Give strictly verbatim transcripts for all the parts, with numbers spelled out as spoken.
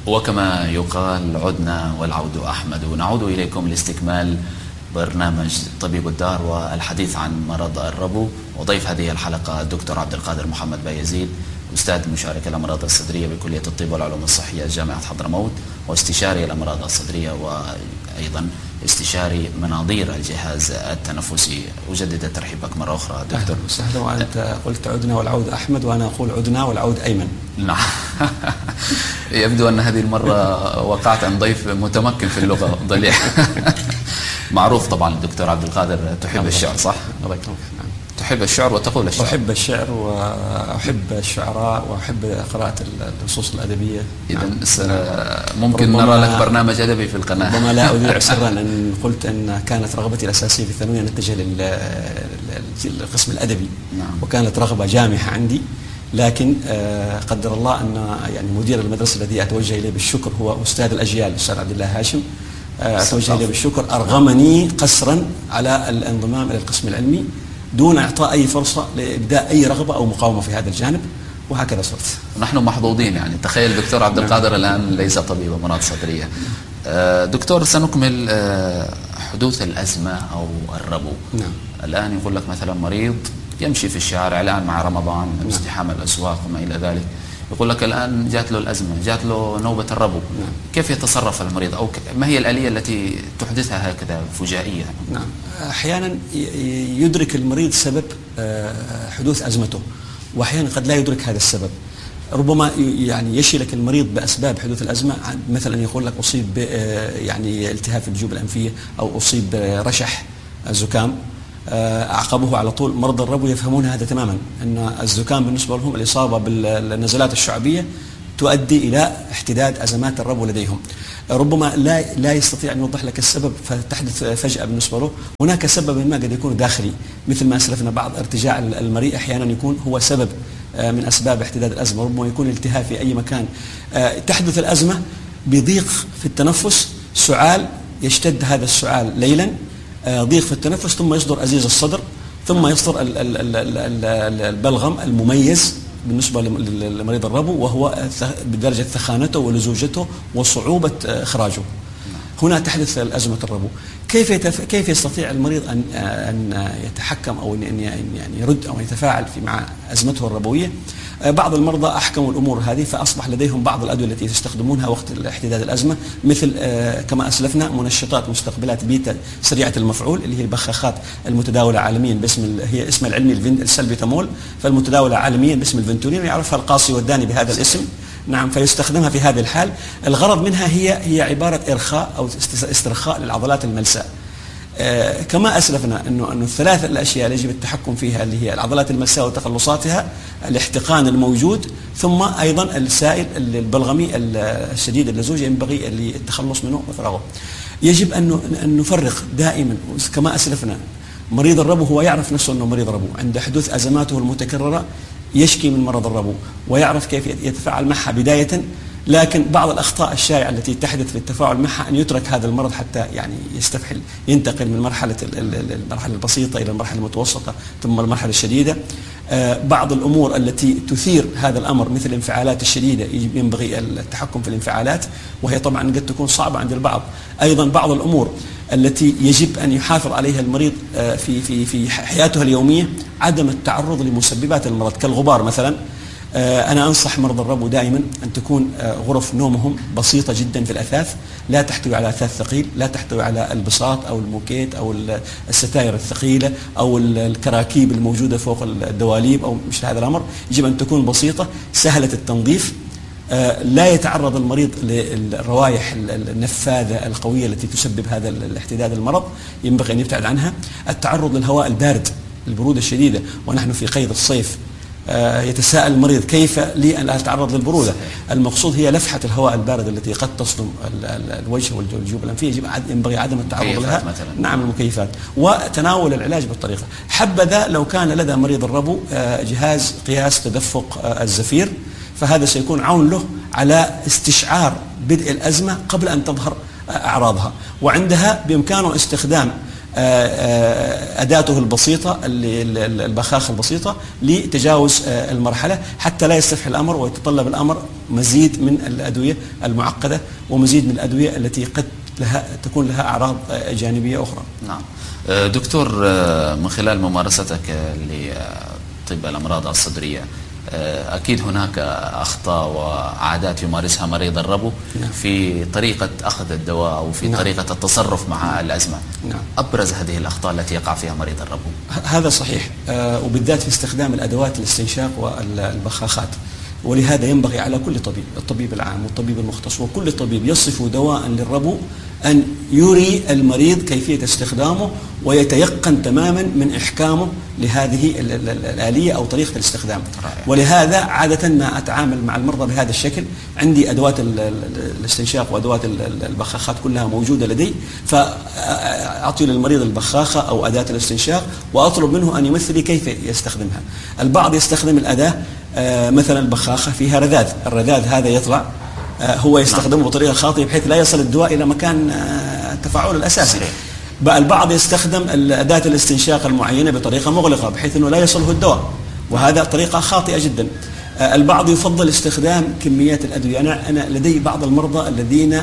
وكما يقال عدنا والعود أحمد. ونعود إليكم لاستكمال برنامج طبيب الدار والحديث عن مرض الربو. وضيف هذه الحلقة الدكتور عبد القادر محمد بايزيد، أستاذ مشارك الأمراض الصدرية بكلية الطب والعلوم الصحية جامعة حضرموت، واستشاري الأمراض الصدرية، وأيضا استشاري مناظير الجهاز التنفسي. أجدد الترحيب بك مرة أخرى دكتور. أهلا وسهلا. وأنت قلت عدنا والعود أحمد، وأنا أقول عدنا والعود أيمن. نعم. يبدو أن هذه المرة وقعت عن ضيف متمكن في اللغة ضليع. معروف طبعا الدكتور عبد القادر تحب الشعر، صح؟ الله يكرمك. نعم. تحب الشعر وتقول الشعر. أحب الشعر وأحب الشعراء وأحب قراءة النصوص الأدبية. إذا ممكن نرى لك برنامج أدبي في القناة. ربما لا أذيع سرا أن قلت أن كانت رغبتي الأساسية في الثانوية أن أتجه للقسم الأدبي. نعم. وكانت رغبة جامحة عندي، لكن قدر الله أن يعني مدير المدرسة الذي أتوجه إليه بالشكر هو أستاذ الأجيال الأستاذ عبد الله هاشم، أتوجه إليه بالشكر، أرغمني قسرا على الانضمام إلى القسم العلمي دون إعطاء أي فرصة لإبداء أي رغبة أو مقاومة في هذا الجانب، وهكذا صرت. نحن محظوظين يعني. تخيل دكتور عبد القادر الآن ليس طبيب أمراض صدرية. دكتور، سنكمل حدوث الأزمة أو الربو. نعم. الآن يقول لك مثلا مريض يمشي في الشارع الآن مع رمضان، ازدحام الأسواق وما إلى ذلك، يقول لك الآن جات له الأزمة، جات له نوبة الربو. نعم. كيف يتصرف المريض، أو ما هي الآلية التي تحدثها هكذا فجائية؟ نعم. أحيانا يدرك المريض سبب حدوث أزمته، وأحيانا قد لا يدرك هذا السبب. ربما يعني يشلك المريض بأسباب حدوث الأزمة، مثلا يقول لك أصيب ب يعني التهاب في الجيوب الأنفية، أو أصيب برشح الزكام، أعقبه على طول مرضى الربو يفهمون هذا تماما، أن الزكام بالنسبة لهم الإصابة بالنزلات الشعبية تؤدي إلى احتداد أزمات الربو لديهم. ربما لا لا يستطيع أن يوضح لك السبب فتحدث فجأة بالنسبة له. هناك سبب ما قد يكون داخلي، مثل ما أسلفنا بعض ارتجاع المريء أحيانا يكون هو سبب من أسباب احتداد الأزمة. ربما يكون التهاب في أي مكان. تحدث الأزمة بضيق في التنفس، سعال يشتد هذا السعال ليلا، ضيق في التنفس، ثم يصدر أزيز الصدر، ثم يصدر البلغم المميز بالنسبة لمريض الربو، وهو بدرجة ثخانته ولزوجته وصعوبة إخراجه. هنا تحدث أزمة الربو. كيف يتف... كيف يستطيع المريض أن أن يتحكم أو أن يعني يرد أو يتفاعل في مع أزمته الربوية؟ بعض المرضى أحكموا الأمور هذه، فأصبح لديهم بعض الأدوية التي يستخدمونها وقت احتداد الأزمة، مثل كما أسلفنا منشطات مستقبلات بيتا سريعة المفعول، اللي هي البخاخات المتداولة عالميا باسم هي اسم العلمي السلبيتامول، فالمتداولة عالميا باسم الفنتولين، يعرفها القاصي والداني بهذا الاسم. نعم. فيستخدمها في هذه الحال. الغرض منها هي هي عبارة إرخاء أو استرخاء للعضلات الملساء. آه كما أسلفنا أنه أنه الثلاث الأشياء اللي يجب التحكم فيها، اللي هي العضلات الملساء وتقلصاتها، الاحتقان الموجود، ثم أيضا السائل البلغمي الشديد اللزوج ينبغي التخلص منه وفراغه. يجب أن أن نفرق دائما. كما أسلفنا مريض الربو هو يعرف نفسه أنه مريض ربو، عند حدوث أزماته المتكررة يشكي من مرض الربو ويعرف كيف يتفاعل معها بداية. لكن بعض الأخطاء الشائعة التي تحدث في التفاعل معها أن يترك هذا المرض حتى يعني يستفحل، ينتقل من مرحلة المرحلة البسيطة إلى المرحلة المتوسطة ثم المرحلة الشديدة. بعض الأمور التي تثير هذا الأمر مثل الانفعالات الشديدة ينبغي التحكم في الانفعالات، وهي طبعا قد تكون صعبة عند البعض. أيضا بعض الأمور التي يجب أن يحافظ عليها المريض في في في حياته اليومية، عدم التعرض لمسببات المرض كالغبار مثلا. أنا أنصح مرضى الربو دائما أن تكون غرف نومهم بسيطة جدا في الأثاث، لا تحتوي على أثاث ثقيل، لا تحتوي على البساط أو الموكيت أو الستائر الثقيلة أو الكراكيب الموجودة فوق الدواليب أو مثل هذا الأمر. يجب أن تكون بسيطة سهلة التنظيف. لا يتعرض المريض للروائح النفاذة القوية التي تسبب هذا الاحتداد المرض، ينبغي أن يبتعد عنها. التعرض للهواء البارد، البرودة الشديدة، ونحن في قيد الصيف يتساءل المريض كيف لي أن لا أتعرض للبرودة؟ المقصود هي لفحة الهواء البارد التي قد تصدم الوجه والجيوب الأنفية، ينبغي عدم التعرض لها. مثلاً. نعم، المكيفات، وتناول العلاج بالطريقة. حبذا لو كان لدى مريض الربو جهاز قياس تدفق الزفير، فهذا سيكون عون له على استشعار بدء الأزمة قبل أن تظهر أعراضها، وعندها بإمكانه استخدام أداته البسيطة البخاخة البسيطة لتجاوز المرحلة حتى لا يستفحل الأمر ويتطلب الأمر مزيد من الأدوية المعقدة ومزيد من الأدوية التي قد لها تكون لها أعراض جانبية أخرى. نعم دكتور، من خلال ممارستك لطب الأمراض الصدرية أكيد هناك أخطاء وعادات يمارسها مريض الربو نعم. في طريقة أخذ الدواء أو في نعم. طريقة التصرف مع الأزمة نعم. أبرز هذه الأخطاء التي يقع فيها مريض الربو. هذا صحيح، وبالذات في استخدام الأدوات الاستنشاق والبخاخات، ولهذا ينبغي على كل طبيب، الطبيب العام والطبيب المختص وكل طبيب يصف دواء للربو أن يري المريض كيفية استخدامه ويتيقن تماما من إحكامه لهذه الآلية أو طريقة الاستخدام. ولهذا عادة ما أتعامل مع المرضى بهذا الشكل، عندي أدوات الاستنشاق وأدوات البخاخات كلها موجودة لدي، فأعطي للمريض البخاخة أو أداة الاستنشاق وأطلب منه أن يمثل لي كيف يستخدمها. البعض يستخدم الأداة مثلا البخاخة فيها رذاذ، الرذاذ هذا يطلع هو يستخدمه بطريقة خاطئة بحيث لا يصل الدواء إلى مكان التفاعل الأساسي. البعض يستخدم أداة الاستنشاق المعينة بطريقة مغلقة بحيث أنه لا يصله الدواء، وهذا طريقة خاطئة جدا. البعض يفضل استخدام كميات الأدوية. أنا أنا لدي بعض المرضى الذين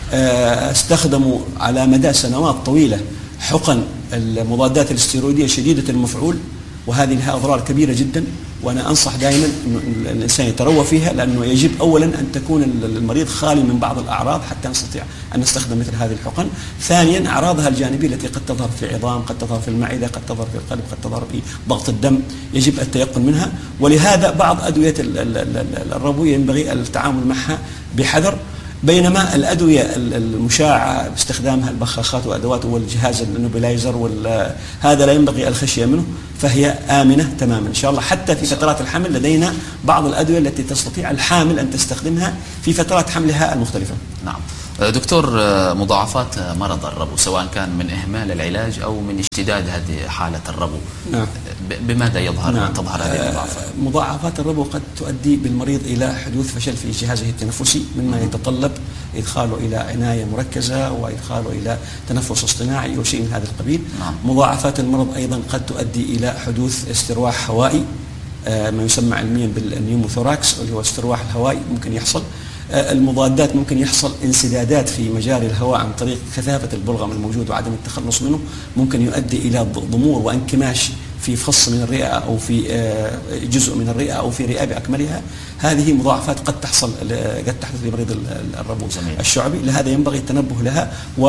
استخدموا على مدى سنوات طويلة حقن المضادات الاستيرويدية شديدة المفعول، وهذه لها أضرار كبيرة جدا، وأنا أنصح دائما أن الإنسان يتروى فيها، لأنه يجب أولا أن تكون المريض خالي من بعض الأعراض حتى نستطيع أن نستخدم مثل هذه الحقن. ثانيا أعراضها الجانبية التي قد تظهر في العظام، قد تظهر في المعدة، قد تظهر في القلب، قد تظهر في ضغط الدم، يجب التيقن منها. ولهذا بعض أدوية الربو ينبغي التعامل معها بحذر، بينما الأدوية المشاعة باستخدامها البخاخات وأدوات والجهاز النوبلايزر هذا لا ينبغي الخشية منه، فهي آمنة تماما إن شاء الله. حتى في فترات الحمل لدينا بعض الأدوية التي تستطيع الحامل أن تستخدمها في فترات حملها المختلفة. نعم دكتور، مضاعفات مرض الربو سواء كان من إهمال العلاج أو من اشتداد هذه حالة الربو نعم. بماذا يظهر نعم. تظهر هذه المضاعفات؟ مضاعفات الربو قد تؤدي بالمريض إلى حدوث فشل في جهازه التنفسي، مما يتطلب إدخاله إلى عناية مركزة وإدخاله إلى تنفس اصطناعي وشيء من هذا القبيل. نعم. مضاعفات المرض أيضا قد تؤدي إلى حدوث استرواح هوائي، ما يسمى علميا بالنيوموثوراكس اللي هو استرواح الهوائي ممكن يحصل. المضادات ممكن يحصل انسدادات في مجاري الهواء عن طريق كثافة البلغم الموجود وعدم التخلص منه، ممكن يؤدي إلى ضمور وانكماش في فص من الرئة أو في جزء من الرئة أو في رئة بأكملها. هذه مضاعفات قد تحصل قد تحدث لمريض الربو الشعبي، لهذا ينبغي التنبه لها.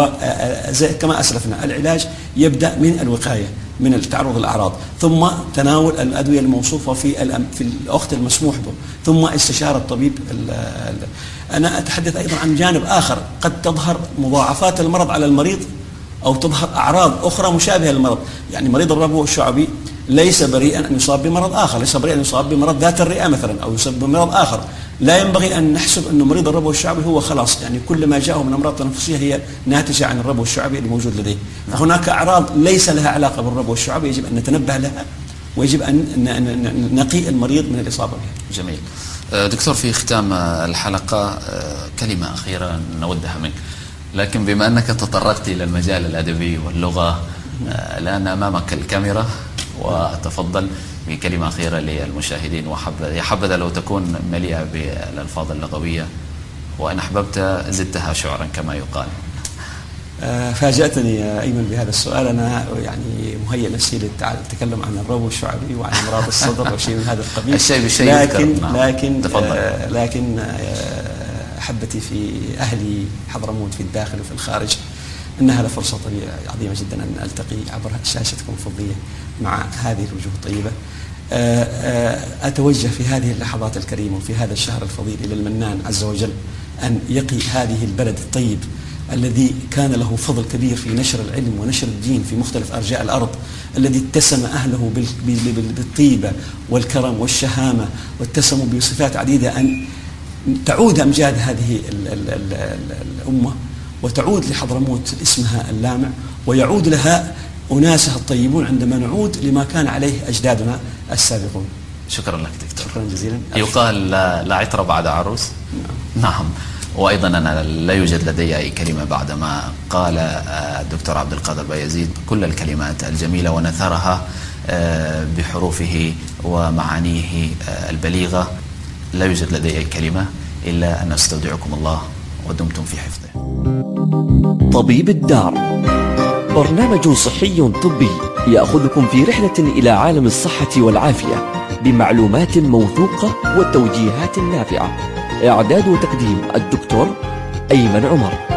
وكما أسلفنا العلاج يبدأ من الوقاية من التعرض للأعراض، ثم تناول الأدوية الموصوفة في في الوقت المسموح به، ثم استشارة الطبيب. أنا أتحدث أيضا عن جانب آخر، قد تظهر مضاعفات المرض على المريض أو تظهر أعراض أخرى مشابهة للمرض. يعني مريض الربو الشعبي ليس بريئا أن يصاب بمرض آخر، ليس بريئا أن يصاب بمرض ذات الرئة مثلا أو يصاب بمرض آخر. لا ينبغي أن نحسب أن مريض الربو الشعبي هو خلاص يعني كل ما جاءه من أمراض تنفسية هي ناتجة عن الربو الشعبي الموجود لديه. فهناك أعراض ليس لها علاقة بالربو الشعبي يجب أن نتنبه لها، ويجب أن نقي المريض من الإصابة بها. جميل. دكتور، في ختام الحلقة كلمة أخيرة نودها منك، لكن بما أنك تطرقت إلى المجال الأدبي واللغة الآن أمامك الكاميرا، وتفضل بكلمة أخيرة للمشاهدين، وحبذا حبذا لو تكون مليئة بالألفاظ اللغوية، وإن أحببت زدتها شعرا كما يقال. فاجأتني يا أيمن بهذا السؤال. أنا يعني مهيئ نفسي للتكلم عن الربو الشعبي وعن أمراض الصدر وشيء من هذا القبيل. الشيء بالشيء. لكن لكن آه لكن آه أحبتي في أهلي حضرموت في الداخل وفي الخارج، إنها لفرصة عظيمة جدا أن ألتقي عبر شاشتكم الفضية مع هذه الوجوه الطيبة. أتوجه في هذه اللحظات الكريمة وفي هذا الشهر الفضيل إلى المنان عز وجل أن يقي هذه البلد الطيب الذي كان له فضل كبير في نشر العلم ونشر الدين في مختلف أرجاء الأرض، الذي اتسم أهله بالطيبة والكرم والشهامة، واتسموا بصفات عديدة، أن تعود أمجاد هذه الأمة وتعود لحضرموت اسمها اللامع، ويعود لها أناسها الطيبون عندما نعود لما كان عليه أجدادنا السابقون. شكرا لك دكتور. شكرا جزيلا. يقال لا عطر بعد عروس. نعم. نعم. وأيضا أنا لا يوجد لدي أي كلمة بعدما قال الدكتور عبد القادر بايزيد كل الكلمات الجميلة ونثرها بحروفه ومعانيه البليغة. لا يوجد لدي أي كلمة إلا أن أستودعكم الله ودمتم في حفظه. طبيب الدار، برنامج صحي طبي يأخذكم في رحلة إلى عالم الصحة والعافية بمعلومات موثوقة وتوجيهات نافعة. إعداد وتقديم الدكتور أيمن عمر.